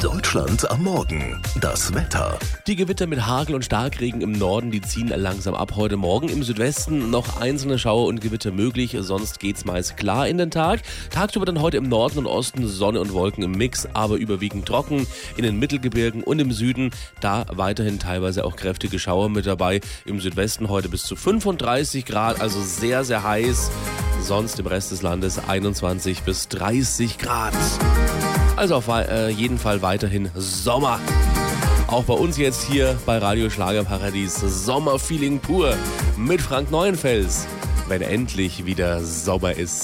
Deutschland am Morgen. Das Wetter. Die Gewitter mit Hagel und Starkregen im Norden, die ziehen langsam ab heute Morgen. Im Südwesten noch einzelne Schauer und Gewitter möglich, sonst geht's meist klar in den Tag. Tagsüber dann heute im Norden und Osten Sonne und Wolken im Mix, aber überwiegend trocken. In den Mittelgebirgen und im Süden da weiterhin teilweise auch kräftige Schauer mit dabei. Im Südwesten heute bis zu 35 Grad, also sehr, sehr heiß. Sonst im Rest des Landes 21 bis 30 Grad. Also auf jeden Fall weiterhin Sommer. Auch bei uns jetzt hier bei Radio Schlagerparadies Sommerfeeling pur mit Frank Neuenfels, wenn endlich wieder Sommer ist.